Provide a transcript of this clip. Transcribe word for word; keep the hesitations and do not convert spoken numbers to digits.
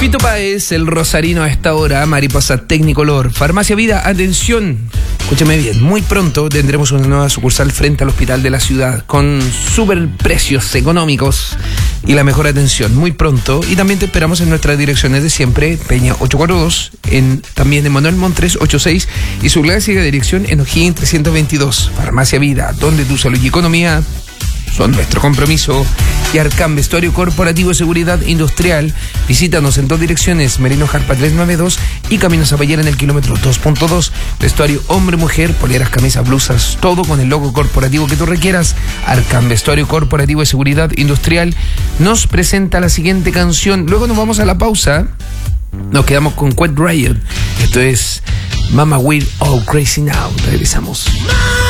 Fito Páez, el rosarino a esta hora, mariposa Tecnicolor. Farmacia Vida, atención, escúchame bien, muy pronto tendremos una nueva sucursal frente al hospital de la ciudad con super precios económicos y la mejor atención, muy pronto. Y también te esperamos en nuestras direcciones de siempre, Peña ochocientos cuarenta y dos, en, también en Manuel Montres ochenta y seis y su clásica dirección en O'Higgins trescientos veintidós. Farmacia Vida, donde tu salud y economía son nuestro compromiso. Y Arcam, vestuario corporativo y seguridad industrial. Visítanos en dos direcciones, Merino Jarpa trescientos noventa y dos y Camino Zapallera en el kilómetro dos punto dos. Vestuario hombre-mujer, poleras, camisas, blusas, todo con el logo corporativo que tú requieras. Arcam, vestuario corporativo y seguridad industrial, nos presenta la siguiente canción. Luego nos vamos a la pausa. Nos quedamos con Quiet Riot. Esto es Mama We're All Crazy Now. Regresamos.